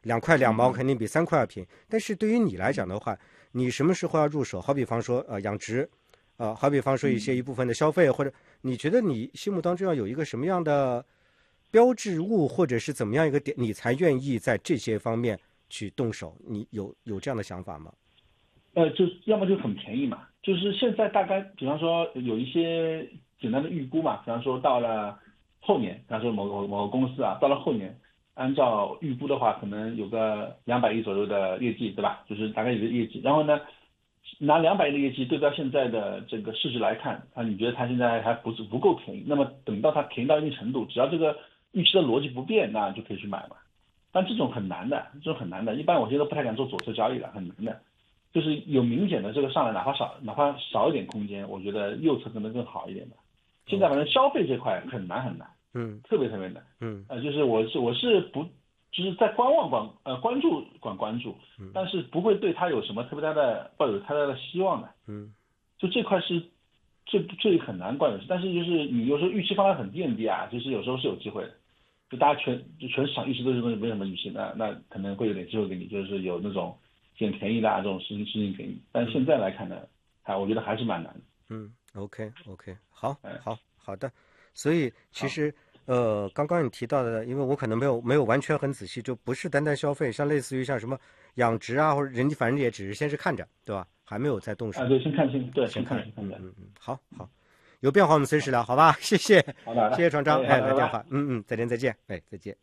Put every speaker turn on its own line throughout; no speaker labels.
2块2毛肯定比3块要便宜。但是对于你来讲的话，你什么时候要入手？好比方说养殖，好比方说一部分的消费，或者你觉得你心目当中要有一个什么样的标志物，或者是怎么样一个点，你才愿意在这些方面去动手？你有这样的想法吗？
就要么就很便宜嘛，就是现在大概，比方说有一些简单的预估嘛，比方说到了后年，比方说某个公司啊，到了后年，按照预估的话，可能有个200亿左右的业绩，对吧？就是大概有个业绩，然后呢，拿200亿的业绩对照现在的这个市值来看啊，你觉得它现在还不够便宜？那么等到它便宜到一定程度，只要这个预期的逻辑不变，那就可以去买嘛。但这种很难的，一般我现在都不太敢做左侧交易了，很难的。就是有明显的这个上来，哪怕少一点空间，我觉得右侧可能更好一点的。现在反正消费这块很难，特别难，就是我是不就是在观望关注，但是不会对它有什么抱有太大的希望的。就这块是最很难管的事，但是就是你有时候预期放得很低啊，就是有时候是有机会的。就大家全市场预期都是没什么预期，那可能会有点机会给你，就是有那种捡便宜的这种事情便宜，但现在来看呢，我觉得还是蛮难的。
OK， 好的。所以其实刚刚你提到的，因为我可能没有完全很仔细，就不是单单消费，像类似于像什么养殖啊，或者人家反正也只是先是看着，对吧？还没有再动手。
对，先看清，对，
先看
着。
好，有变化我们随时聊，好吧？谢谢，
好的，
谢谢船长，来电话，再见，再见。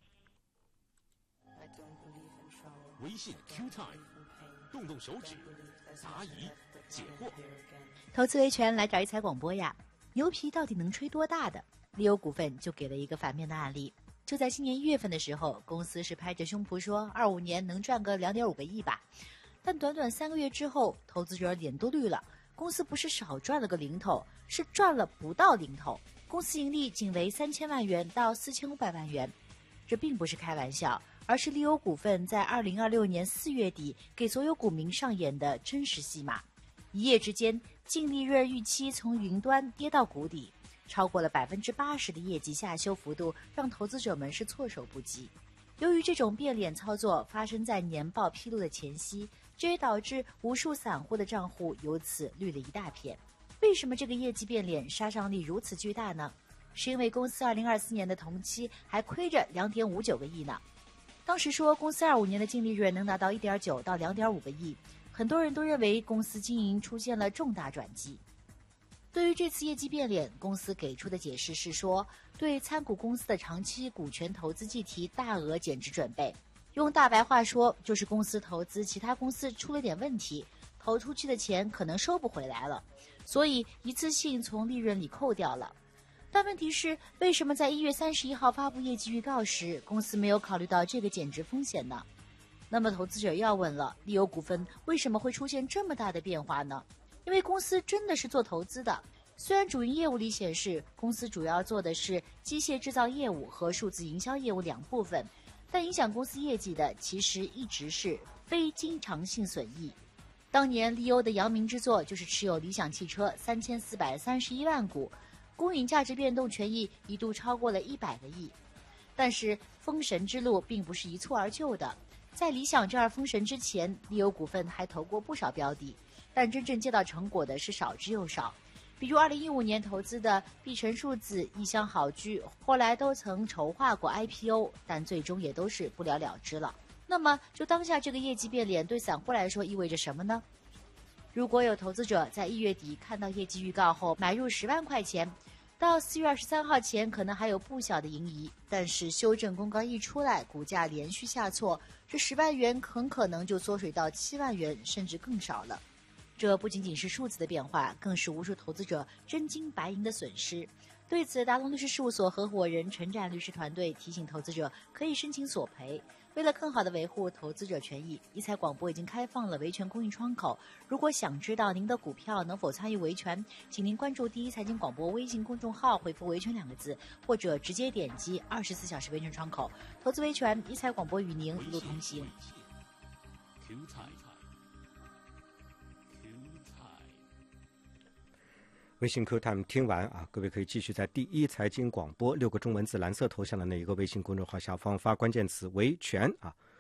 微信 Q Time， 动手指，答疑解惑。
投资维权来找一财广播呀！牛皮到底能吹多大的？利欧股份就给了一个反面的案例。就在今年1月份的时候，公司是拍着胸脯说25年能赚个2.5个亿吧。但短短3个月之后，投资者脸都绿了。公司不是少赚了个零头，是赚了不到零头。公司盈利仅为3000万元到4500万元，这并不是开玩笑，而是利欧股份在2026年4月底给所有股民上演的真实戏码。一夜之间，净利润预期从云端跌到谷底，超过了80%的业绩下修幅度，让投资者们是措手不及。由于这种变脸操作发生在年报披露的前夕，这也导致无数散户的账户由此绿了一大片。为什么这个业绩变脸杀伤力如此巨大呢？是因为公司2024年的同期还亏着2.59个亿呢。当时说公司25年的净利润能达到1.9到2.5个亿，很多人都认为公司经营出现了重大转机。对于这次业绩变脸，公司给出的解释是说，对参股公司的长期股权投资计提大额减值准备。用大白话说，就是公司投资其他公司出了点问题，投出去的钱可能收不回来了，所以一次性从利润里扣掉了。但问题是，为什么在1月31号发布业绩预告时，公司没有考虑到这个减值风险呢？那么投资者要问了，利欧股份为什么会出现这么大的变化呢？因为公司真的是做投资的，虽然主营业务里显示公司主要做的是机械制造业务和数字营销业务2部分，但影响公司业绩的其实一直是非经常性损益。当年利欧的扬名之作就是持有理想汽车3431万股，公允价值变动权益一度超过了100个亿。但是封神之路并不是一蹴而就的，在理想这儿封神之前，利欧股份还投过不少标的，但真正见到成果的是少之又少。比如2015年投资的碧城数字、一箱好居，后来都曾筹划过 IPO， 但最终也都是不了了之了。那么就当下这个业绩变脸对散户来说意味着什么呢？如果有投资者在1月底看到业绩预告后买入10万块钱，到4月23号前可能还有不小的盈余，但是修正公告一出来，股价连续下挫，这10万元很可能就缩水到7万元甚至更少了。这不仅仅是数字的变化，更是无数投资者真金白银的损失。对此，达龙律师事务所合伙人陈展律师团队提醒投资者可以申请索赔。为了更好地维护投资者权益，一财广播已经开放了维权公益窗口。如果想知道您的股票能否参与维权，请您关注第一财经广播微信公众号，回复维权2个字，或者直接点击24小时维权窗口。投资维权，一财广播与您一路同行。
微信 Q Time 听完啊，各位可以继续在第一财经广播6个中文字蓝色头像的那一个微信公众号下方发关键词维权啊。